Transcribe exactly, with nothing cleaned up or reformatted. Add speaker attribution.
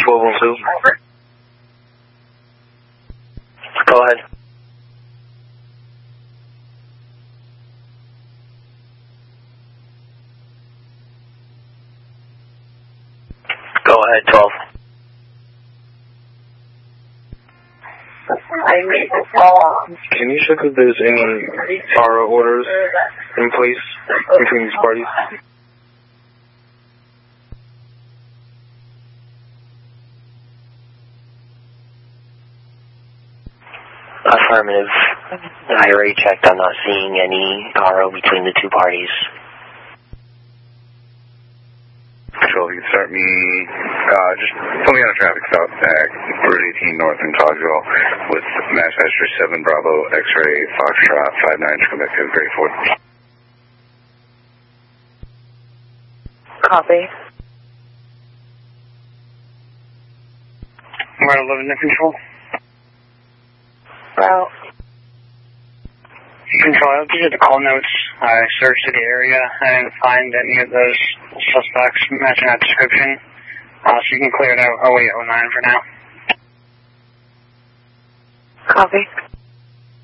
Speaker 1: twelve oh two. Go ahead. Go ahead, twelve.
Speaker 2: Can you check if there's any R O orders in place between these parties?
Speaker 1: Affirmative. I already checked. I'm not seeing any R O between the two parties.
Speaker 3: Control, you can start me, uh, just put me on a traffic stop at Route eighteen North in Cosgrove with Matchmaster seven Bravo X-Ray Foxtrot five nine Quebec to Great Ford.
Speaker 4: Copy.
Speaker 5: Right eleven to control.
Speaker 4: Well,
Speaker 5: Control, I'll give you the call notes. I searched the area. I didn't find any of those suspects matching that description. Uh, so you can clear it out oh eight oh nine for now.
Speaker 4: copy.